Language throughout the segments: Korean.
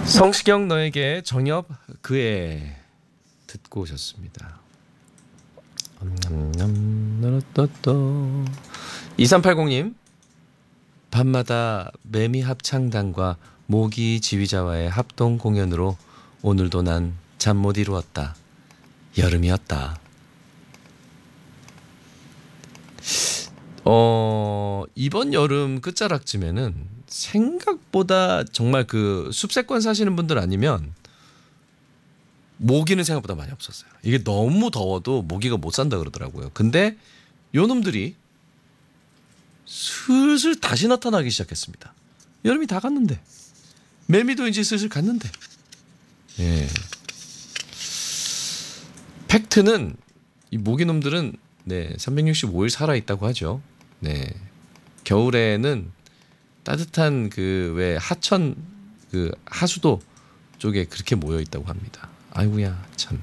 성시경 너에게 정엽 그애 듣고 오셨습니다. 2380님 밤마다 매미 합창단과 모기 지휘자와의 합동 공연으로 오늘도 난 잠 못 이루었다. 여름이었다. 이번 여름 끝자락쯤에는 생각보다 정말 그 숲세권 사시는 분들 아니면 모기는 생각보다 많이 없었어요. 이게 너무 더워도 모기가 못 산다 그러더라고요. 근데 요놈들이 슬슬 다시 나타나기 시작했습니다. 여름이 다 갔는데 매미도 이제 슬슬 갔는데. 예. 팩트는 이 모기놈들은 365일 살아 있다고 하죠. 네. 겨울에는 따뜻한 그 왜 하천 그 하수도 쪽에 그렇게 모여 있다고 합니다. 아이고야 참.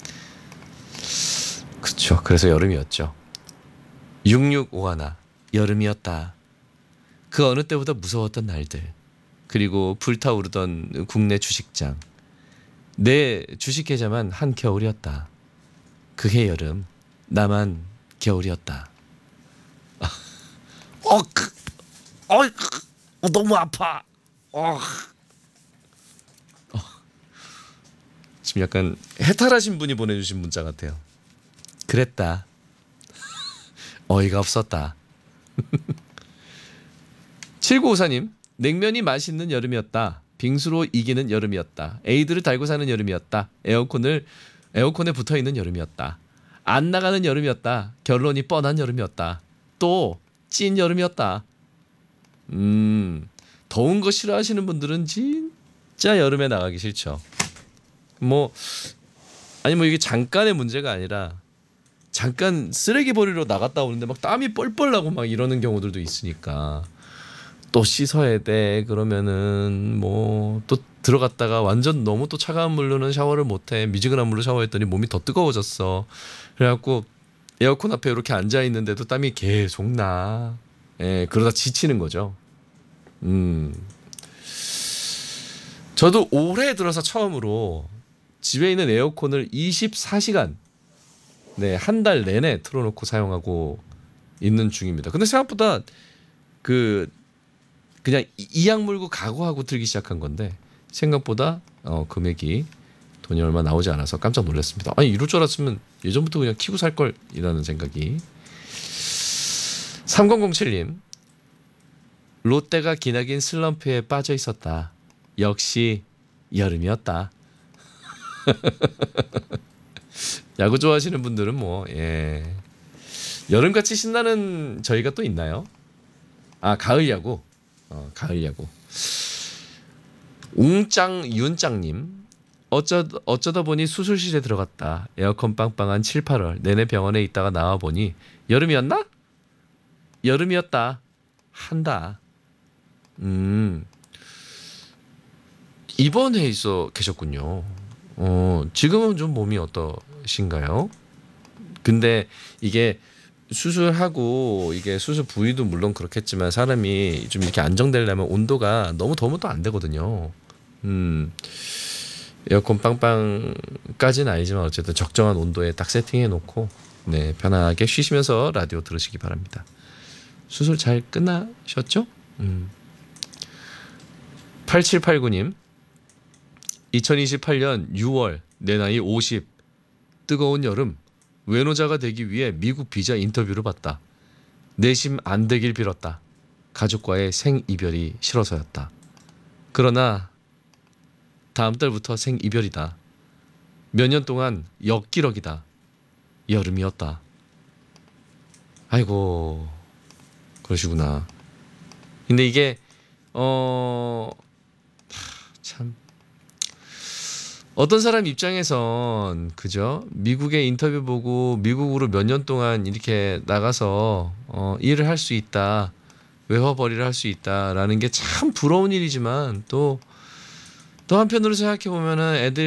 그렇죠. 그래서 여름이었죠. 6651 여름이었다. 그 어느 때보다 무서웠던 날들. 그리고 불타오르던 국내 주식장. 내 주식 계좌만 한 겨울이었다. 그해 여름 나만 겨울이었다. 너무 아파. 지금 약간 해탈하신 분이 보내주신 문자 같아요. 그랬다. 어이가 없었다. 7954님 냉면이 맛있는 여름이었다. 빙수로 이기는 여름이었다. 에이드를 달고 사는 여름이었다. 에어컨에 붙어있는 여름이었다. 안 나가는 여름이었다. 결론이 뻔한 여름이었다. 또 찐 여름이었다. 더운 거 싫어하시는 분들은 진짜 여름에 나가기 싫죠. 이게 잠깐의 문제가 아니라 잠깐 쓰레기 버리러 나갔다 오는데 막 땀이 뻘뻘 나고 막 이러는 경우들도 있으니까 또 씻어야 돼. 그러면은 또 들어갔다가 완전 너무 또 차가운 물로는 샤워를 못해. 미지근한 물로 샤워했더니 몸이 더 뜨거워졌어. 그래갖고 에어컨 앞에 이렇게 앉아 있는데도 땀이 계속 나. 예, 그러다 지치는 거죠. 저도 올해 들어서 처음으로 집에 있는 에어컨을 24시간 한 달 내내 틀어놓고 사용하고 있는 중입니다. 근데 생각보다 그냥 이악 물고 각오하고 틀기 시작한 건데 생각보다 금액이 돈이 얼마 나오지 않아서 깜짝 놀랐습니다. 아니 이럴 줄 알았으면 예전부터 그냥 키고 살 걸 이라는 생각이. 3007님 롯데가 기나긴 슬럼프에 빠져 있었다. 역시 여름이었다. 야구 좋아하시는 분들은 여름같이 신나는 저희가 또 있나요? 가을 야구. 가을 야구. 웅짱윤짱님 어쩌다 보니 수술실에 들어갔다. 에어컨 빵빵한 7, 8월 내내 병원에 있다가 나와 보니 여름이었나? 여름이었다. 한다. 입원해 있어 계셨군요. 지금은 좀 몸이 어떠신가요? 근데 이게 수술하고 이게 수술 부위도 물론 그렇겠지만 사람이 좀 이렇게 안정되려면 온도가 너무 더우면 또 안 되거든요. 에어컨 빵빵까지는 아니지만 어쨌든 적정한 온도에 딱 세팅해 놓고 편하게 쉬시면서 라디오 들으시기 바랍니다. 수술 잘 끝나셨죠? 8789님 2028년 6월 내 나이 50 뜨거운 여름 외노자가 되기 위해 미국 비자 인터뷰를 봤다. 내심 안 되길 빌었다. 가족과의 생이별이 싫어서였다. 그러나 다음 달부터 생이별이다. 몇 년 동안 역기럭이다. 여름이었다. 아이고 그러시구나. 근데 이게 참 어떤 사람 입장에선 그죠? 미국의 인터뷰 보고 미국으로 몇 년 동안 이렇게 나가서 일을 할 수 있다. 외화벌이를 할 수 있다라는 게 참 부러운 일이지만 또 한편으로 생각해 보면은 애들